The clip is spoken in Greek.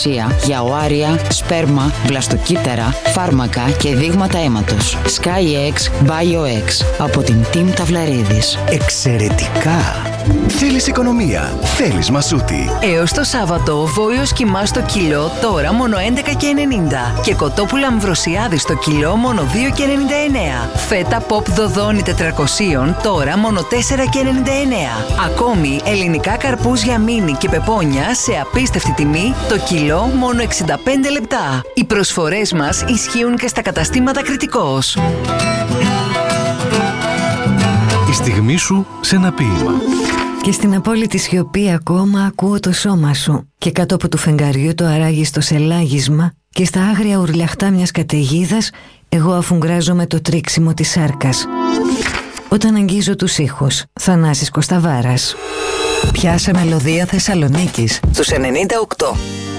προστασία για οάρια, σπέρμα, βλαστοκύτταρα, φάρμακα και δείγματα αίματος. SkyX BioX από την Team Ταυλαρίδης. Εξαιρετικά! Θέλεις οικονομία, θέλεις Μασούτη. Έως το Σάββατο, βόηος κιμάς στο κιλό τώρα μόνο 11,90 και κοτόπουλα Αμβροσιάδη στο κιλό μόνο 2,99. Φέτα Pop Δοδόνη 400 τώρα μόνο 4,99. Ακόμη ελληνικά καρπούζια μίνι και πεπόνια σε απίστευτη τιμή το κιλό μόνο 65 λεπτά. Οι προσφορές μας ισχύουν και στα καταστήματα Κρητικός. Η στιγμή σου σε ένα ποίημα. Και στην απόλυτη σιωπή ακόμα ακούω το σώμα σου. Και κάτω από του φεγγαριού το αράγιστο σελάγισμα. Και στα άγρια ουρλιαχτά μιας καταιγίδας εγώ αφουγκράζομαι το τρίξιμο της σάρκας. Όταν αγγίζω τους ήχους. Θανάσης Κωσταβάρας. Πιάσε μελωδία Θεσσαλονίκης στους 98.